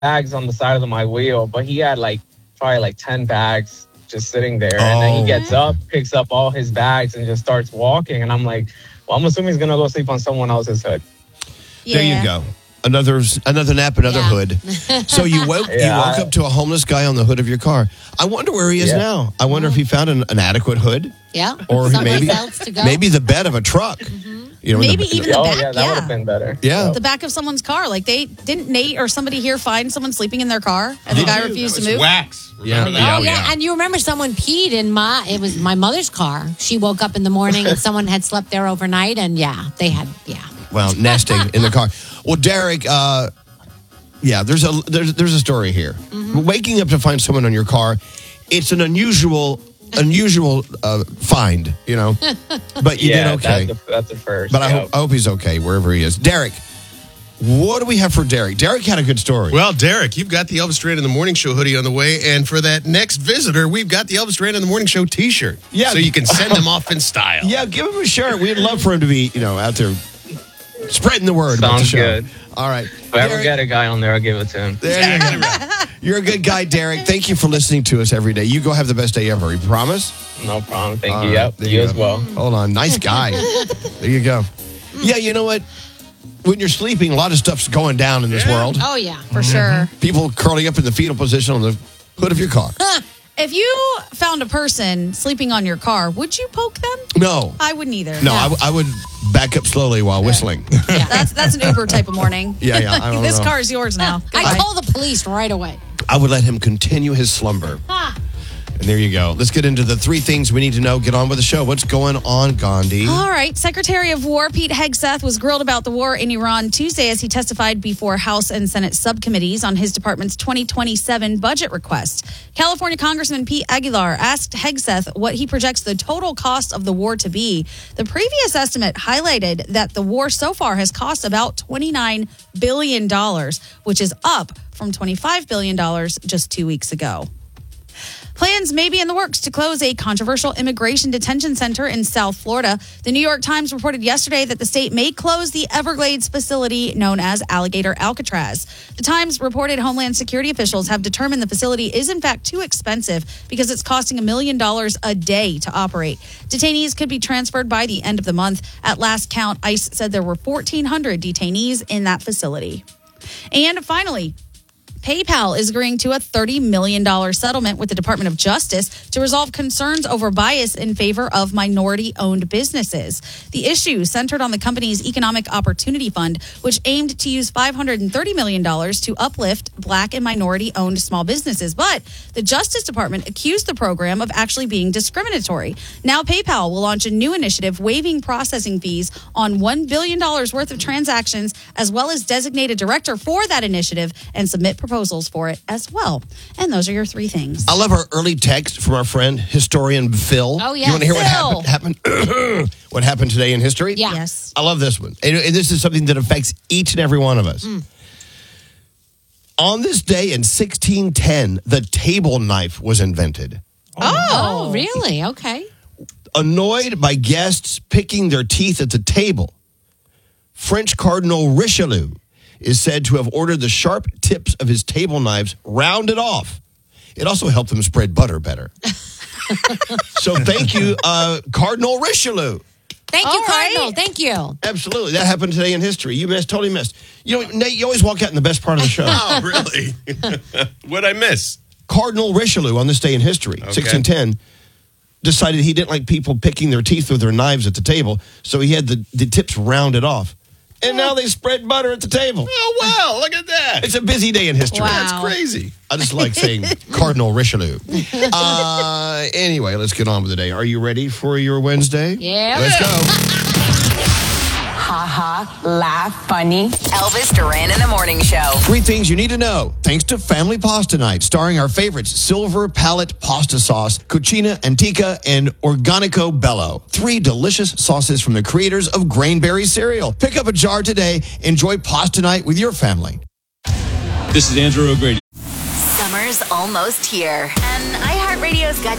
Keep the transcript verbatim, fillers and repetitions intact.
bags on the side of my wheel, but he had like probably like ten bags just sitting there. Oh. And then he gets up, picks up all his bags and just starts walking. And I'm like, well, I'm assuming he's going to go sleep on someone else's hood. Yeah. There you go. Another another nap, another yeah. hood. So you woke yeah. you woke up to a homeless guy on the hood of your car. I wonder where he is yeah. now. I wonder mm-hmm. if he found an, an adequate hood. Yeah. Or maybe else to go. maybe the bed of a truck. Mm-hmm. You know, maybe the, even the, the back. Oh, yeah, that yeah. would have been better. Yeah. The back of someone's car. Like they didn't Nate or somebody here find someone sleeping in their car and Did the guy you? refused that to was move. Wax. Yeah. Oh, yeah. yeah. And you remember someone peed in my, it was my mother's car. She woke up in the morning and someone had slept there overnight. And yeah, they had, yeah. Well, nesting in the car. Well, Derek, uh, yeah, there's a there's there's a story here. Mm-hmm. Waking up to find someone on your car, it's an unusual unusual uh, find, you know. But you yeah, did okay. That's a, that's a first. But I yeah. hope I hope he's okay wherever he is. Derek, what do we have for Derek? Derek had a good story. Well, Derek, you've got the Elvis Duran in the Morning Show hoodie on the way, and for that next visitor, we've got the Elvis Duran in the Morning Show T-shirt. Yeah, so you can send him off in style. Yeah, give him a shirt. We'd love for him to be, you know, out there spreading the word Sounds about the show. Good. All right. If I ever get a guy on there, I'll give it to him. There you go. You're a good guy, Derek. Thank you for listening to us every day. You go have the best day ever. You promise? No problem. Thank All you. Right. Yep. You, you as well. Hold on. Nice guy. There you go. Yeah, you know what? When you're sleeping, a lot of stuff's going down in this yeah. world. Oh, yeah. For sure. People curling up in the fetal position on the hood of your car. If you found a person sleeping on your car, would you poke them? No. I wouldn't either. No, I, w- I would back up slowly while whistling. Yeah, that's that's an Uber type of morning. Yeah, yeah. I don't this know. car is yours now. I call the police right away. I would let him continue his slumber. And there you go. Let's get into the three things we need to know. Get on with the show. What's going on, Gandhi? All right. Secretary of War Pete Hegseth was grilled about the war in Iran Tuesday as he testified before House and Senate subcommittees on his department's twenty twenty-seven budget request. California Congressman Pete Aguilar asked Hegseth what he projects the total cost of the war to be. The previous estimate highlighted that the war so far has cost about twenty-nine billion dollars, which is up from twenty-five billion dollars just two weeks ago. Plans may be in the works to close a controversial immigration detention center in South Florida. The New York Times reported yesterday that the state may close the Everglades facility known as Alligator Alcatraz. The Times reported Homeland Security officials have determined the facility is in fact too expensive because it's costing a million dollars a day to operate. Detainees could be transferred by the end of the month. At last count, ICE said there were fourteen hundred detainees in that facility. And finally, PayPal is agreeing to a thirty million dollars settlement with the Department of Justice to resolve concerns over bias in favor of minority-owned businesses. The issue centered on the company's Economic Opportunity Fund, which aimed to use five hundred thirty million dollars to uplift Black and minority-owned small businesses. But the Justice Department accused the program of actually being discriminatory. Now PayPal will launch a new initiative waiving processing fees on one billion dollars worth of transactions, as well as designate a director for that initiative and submit proposals proposals for it as well. And those are your three things. I love our early text from our friend, historian Phil. Oh, yeah. You want to hear Phil. what happened, happened what happened today in history? Yeah. Yes. I love this one. And, and this is something that affects each and every one of us. Mm. On this day in sixteen ten, the table knife was invented. Oh, oh really? Okay. Annoyed by guests picking their teeth at the table, French Cardinal Richelieu is said to have ordered the sharp tips of his table knives rounded off. It also helped them spread butter better. So thank you, uh, Cardinal Richelieu. Thank you, All Cardinal. right. Thank you. Absolutely. That happened today in history. You missed, totally missed. You know, Nate, you always walk out in the best part of the show. Oh, really? What'd I miss? Cardinal Richelieu, on this day in history, Okay. sixteen ten, decided he didn't like people picking their teeth with their knives at the table, so he had the, the tips rounded off. And now they spread butter at the table. Oh, wow. Look at that. It's a busy day in history. Wow. That's crazy. I just like saying Cardinal Richelieu. Uh, anyway, let's get on with the day. Are you ready for your Wednesday? Yeah. Let's go. Ha ha, laugh, funny. Elvis Duran in the Morning Show. Three things you need to know. Thanks to Family Pasta Night, starring our favorites, Silver Palette Pasta Sauce, Cucina Antica, and Organico Bello. Three delicious sauces from the creators of Grainberry cereal. Pick up a jar today. Enjoy Pasta Night with your family. This is Andrew O'Grady. Summer's almost here, and iHeartRadio's got